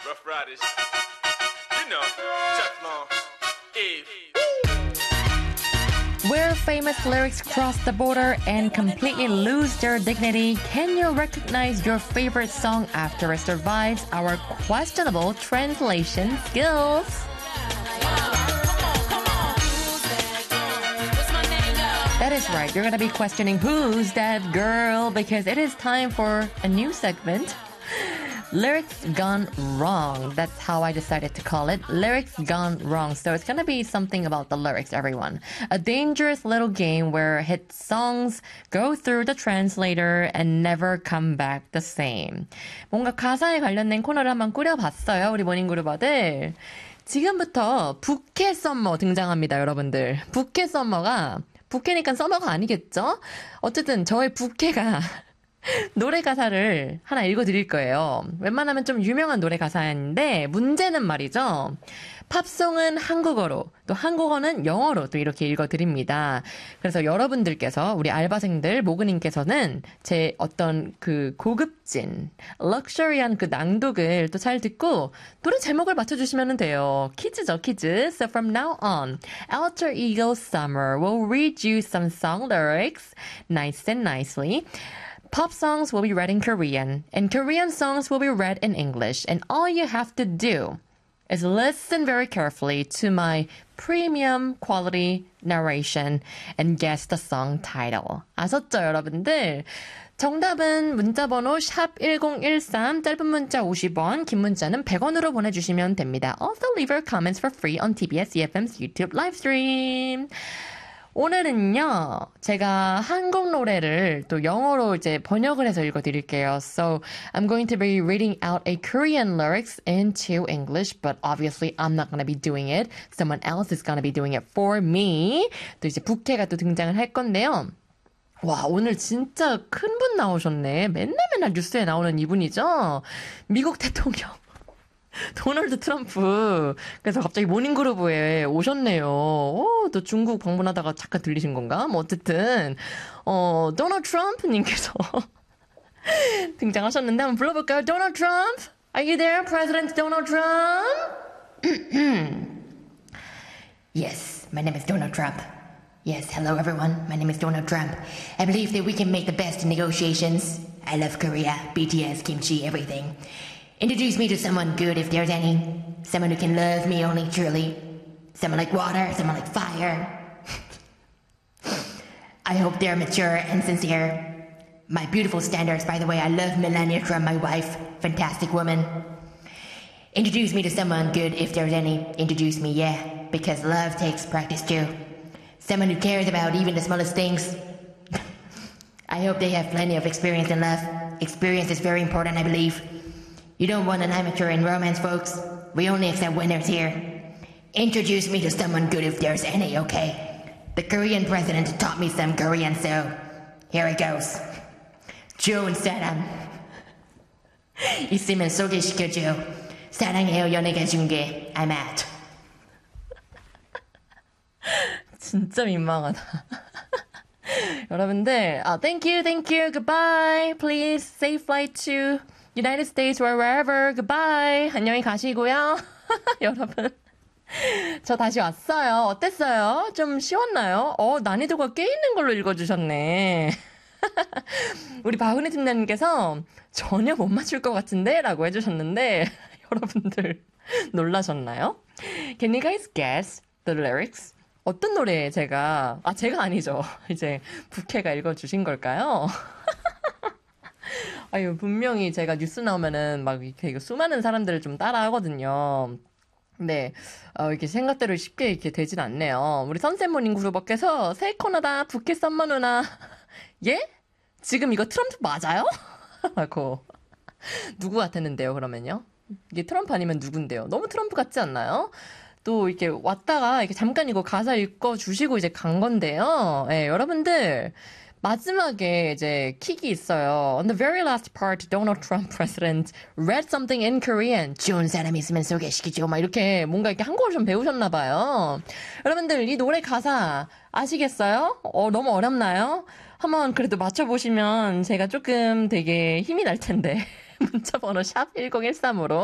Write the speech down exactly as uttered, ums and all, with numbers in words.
Rough Riders. You know, Teflon, Eve. Where famous lyrics cross the border and completely lose their dignity, can you recognize your favorite song after it survives our questionable translation skills? That is right. You're going to be questioning who's that girl because it is time for a new segment. Lyrics Gone Wrong. That's how I decided to call it. Lyrics Gone Wrong. So it's going to be something about the lyrics, everyone. A dangerous little game where hit songs go through the translator and never come back the same. 뭔가 가사에 관련된 코너를 한번 꾸려봤어요. 우리 모닝그룹 아들. 지금부터 부캐 썸머 등장합니다, 여러분들. 부캐 썸머가 부캐니까 썸머가 아니겠죠? 어쨌든 저의 부캐가 노래 가사를 하나 읽어드릴 거예요. 웬만하면 좀 유명한 노래 가사인데 문제는 말이죠. 팝송은 한국어로 또 한국어는 영어로 또 이렇게 읽어드립니다. 그래서 여러분들께서 우리 알바생들 모그님께서는 제 어떤 그 고급진 럭셔리한 그 낭독을 또 잘 듣고 노래 제목을 맞춰주시면 돼요. 퀴즈죠, 퀴즈. So from now on, Alter Ego Summer will read you some song lyrics nice and nicely. Pop songs will be read in Korean, and Korean songs will be read in English. And all you have to do is listen very carefully to my premium quality narration and guess the song title. 아셨죠, 여러분들? 정답은 문자번호 샵 일공일삼, 짧은 문자 오십 원, 긴 문자는 백 원으로 보내주시면 됩니다. Also leave your comments for free on 티비에스 이에프엠's YouTube livestream. 오늘은요, 제가 한국 노래를 또 영어로 이제 번역을 해서 읽어드릴게요. So, I'm going to be reading out a Korean lyrics into English, but obviously I'm not going to be doing it. Someone else is going to be doing it for me. 또 이제 부캐가 또 등장을 할 건데요. 와, 오늘 진짜 큰 분 나오셨네. 맨날 맨날 뉴스에 나오는 이분이죠. 미국 대통령. 도널드 트럼프. 그래서 갑자기 모닝그룹에 오셨네요. 오, 또 중국 방문하다가 잠깐 들리신 건가? 뭐 어쨌든 어, 도널드 트럼프님께서 등장하셨는데 한번 불러볼까요? 도널드 트럼프? Are you there, President Donald Trump? Yes, my name is Donald Trump. Yes, hello everyone. My name is Donald Trump. I believe that we can make the best negotiations. I love Korea, B T S, kimchi, everything. Introduce me to someone good if there's any. Someone who can love me only truly. Someone like water, someone like fire. I hope they're mature and sincere. My beautiful standards, by the way, I love Melania Trump, my wife. Fantastic woman. Introduce me to someone good if there's any. Introduce me, yeah, because love takes practice too. Someone who cares about even the smallest things. I hope they have plenty of experience in love. Experience is very important, I believe. You don't want an amateur in romance, folks. We only accept winners here. Introduce me to someone good if there's any, okay? The Korean president taught me some Korean, so here it goes. 좋은 사람 있으면 소개시켜줘. 사랑해요 연예계 중계. I'm at. 진짜 민망하다. 여러분들, 아, thank you, thank you, goodbye. Please, safe flight to United States or wherever. Goodbye. 안녕히 가시고요. 여러분, 저 다시 왔어요. 어땠어요? 좀 쉬웠나요? 어, 난이도가 꽤 있는 걸로 읽어주셨네. 우리 박은혜 팀장님께서 전혀 못 맞출 것 같은데? 라고 해주셨는데 여러분들 놀라셨나요? Can you guys guess the lyrics? 어떤 노래 제가, 아, 제가 아니죠. 이제 부캐가 읽어주신 걸까요? 아유, 분명히 제가 뉴스 나오면은 막 이렇게 수많은 사람들을 좀 따라 하거든요. 근데, 어, 이렇게 생각대로 쉽게 이렇게 되진 않네요. 우리 선셋모닝 그룹업께서 새 코너다, 부캐 썸머 누나. 예? 지금 이거 트럼프 맞아요? 라고. 누구 같았는데요, 그러면요? 이게 트럼프 아니면 누군데요? 너무 트럼프 같지 않나요? 또 이렇게 왔다가 이렇게 잠깐 이거 가사 읽어주시고 이제 간 건데요. 예, 여러분들. 마지막에 이제 킥이 있어요. On the very last part, Donald Trump president read something in Korean. 좋은 사람 있으면 소개시켜줘. 막 이렇게 뭔가 이렇게 한국어를 좀 배우셨나 봐요. 여러분들 이 노래 가사 아시겠어요? 어, 너무 어렵나요? 한번 그래도 맞춰보시면 제가 조금 되게 힘이 날 텐데. 문자번호 샵 일공일삼으로